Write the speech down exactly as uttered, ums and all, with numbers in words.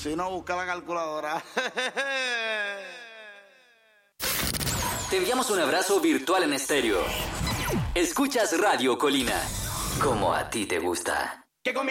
Si no, busca la calculadora. Te enviamos un abrazo virtual en estéreo. Escuchas Radio Colina, como a ti te gusta.